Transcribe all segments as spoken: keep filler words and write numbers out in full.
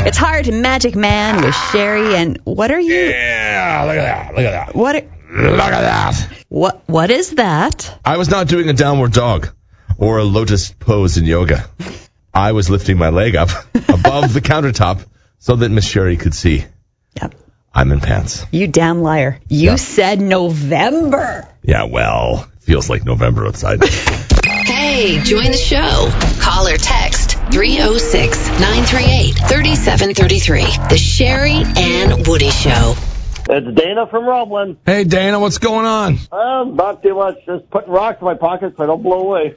It's Heart Magic Man with Sherry, and what are you? Yeah, look at that. Look at that. What? Are, Look at that. what? What is that? I was not doing a downward dog or a lotus pose in yoga. I was lifting my leg up above the countertop so that Miss Sherry could see. Yep. I'm in pants. You damn liar. You Yeah. said November. Yeah, well, feels like November outside. Hey, join the show. Call or text three oh six, nine three eight, three seven three three. The Sherry and Woody Show. It's Dana from Roblin. Hey, Dana, what's going on? Uh, not too much. Just putting rocks in my pockets so I don't blow away.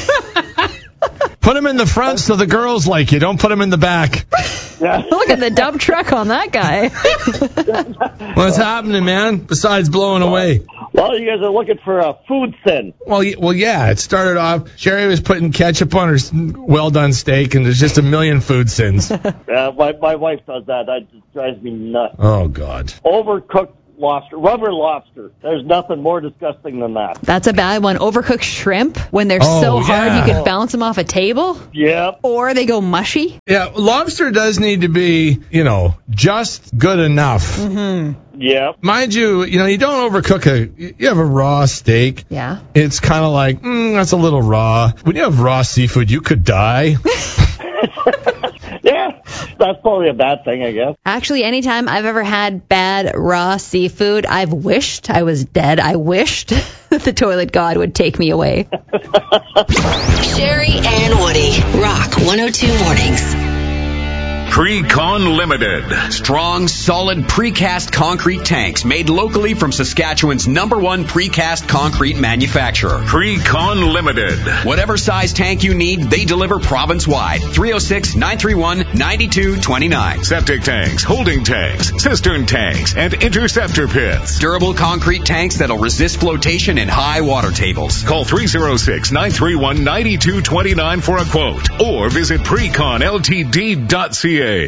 Put them in the front so the girls like you. Don't put them in the back. Yeah. Look at the dump truck on that guy. What's happening, man, besides blowing away? Well, you guys are looking for a food sin. Well, y- well, yeah, it started off, Sherry was putting ketchup on her s- well-done steak, and there's just a million food sins. Uh, my, my wife does that. That just drives me nuts. Oh, God. Overcooked lobster, rubber lobster. There's nothing more disgusting than that. That's a bad one. Overcooked shrimp, when they're Oh, so hard yeah. you can bounce them off a table. Yep. Or they go mushy. Yeah, lobster does need to be, you know, just good enough. Yep. Mind you, you know, you don't overcook a, you have a raw steak. Yeah. It's kind of like, mm, that's a little raw. When you have raw seafood, you could die. Yeah. That's probably a bad thing, I guess. Actually, anytime I've ever had bad raw seafood, I've wished I was dead. I wished that the toilet god would take me away. Sherry and Woody. Rock one oh two Mornings. Pre-Con Limited. Strong, solid precast concrete tanks made locally from Saskatchewan's number one precast concrete manufacturer. Pre-Con Limited. Whatever size tank you need, they deliver province-wide. three oh six, nine three one, nine two two nine. Septic tanks, holding tanks, cistern tanks, and interceptor pits. Durable concrete tanks that'll resist flotation in high water tables. Call three oh six, nine three one, nine two two nine for a quote or visit precon l t d dot c a.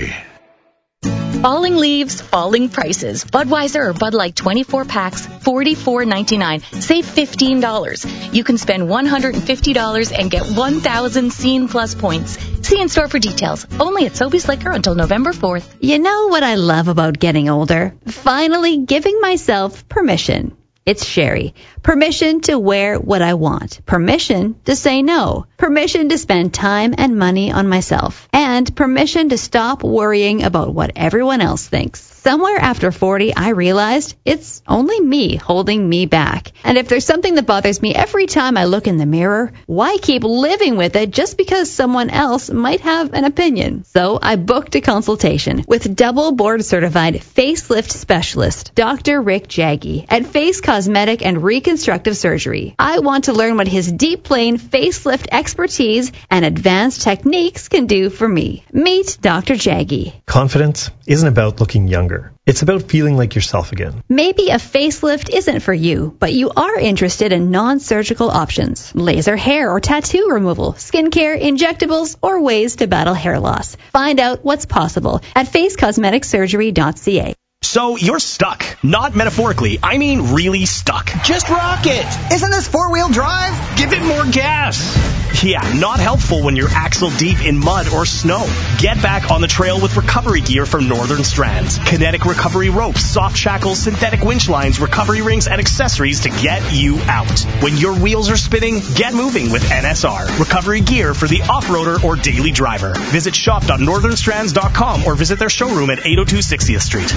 Falling leaves, falling prices. Budweiser or Bud Light twenty-four packs, forty-four ninety-nine. Save fifteen dollars. You can spend one hundred fifty dollars and get one thousand Scene Plus points. See in store for details. Only at Sobeys Liquor until November fourth. You know what I love about getting older? Finally giving myself permission. It's Sherry. Permission to wear what I want. Permission to say no. Permission to spend time and money on myself. And permission to stop worrying about what everyone else thinks. Somewhere after forty, I realized it's only me holding me back. And if there's something that bothers me every time I look in the mirror, why keep living with it just because someone else might have an opinion? So I booked a consultation with double board certified facelift specialist, Doctor Rick Jaggi at Face Cosmetic and Reconstructive Surgery. I want to learn what his deep plane facelift expertise and advanced techniques can do for me. Meet Doctor Jaggi. Confidence isn't about looking younger. It's about feeling like yourself again. Maybe a facelift isn't for you, but you are interested in non-surgical options. Laser hair or tattoo removal, skincare, injectables, or ways to battle hair loss. Find out what's possible at face cosmetic surgery dot c a. So you're stuck. Not metaphorically, I mean really stuck. Just rock it. Isn't this four-wheel drive? Give it more gas. Yeah, not helpful when you're axle deep in mud or snow. Get back on the trail with recovery gear from Northern Strands. Kinetic recovery ropes, soft shackles, synthetic winch lines, recovery rings, and accessories to get you out. When your wheels are spinning, get moving with N S R. Recovery gear for the off-roader or daily driver. Visit shop dot northern strands dot com or visit their showroom at eight oh two sixtieth Street.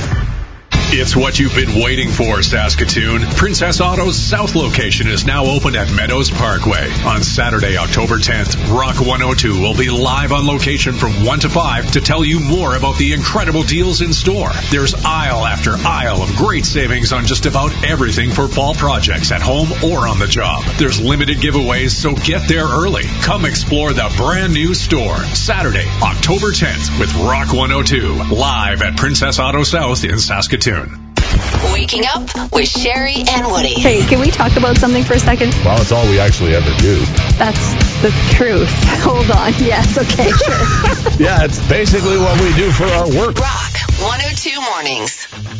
It's what you've been waiting for, Saskatoon. Princess Auto's South location is now open at Meadows Parkway. On Saturday, October tenth, Rock one oh two will be live on location from one to five to tell you more about the incredible deals in store. There's aisle after aisle of great savings on just about everything for fall projects at home or on the job. There's limited giveaways, so get there early. Come explore the brand new store. Saturday, October tenth with Rock one oh two, live at Princess Auto South in Saskatoon. Waking up with Sherry and Woody. Hey, can we talk about something for a second? Well, it's all we actually ever do. That's the truth. Hold on. Yes, okay, sure. Yeah, it's basically what we do for our work. Rock one oh two Mornings.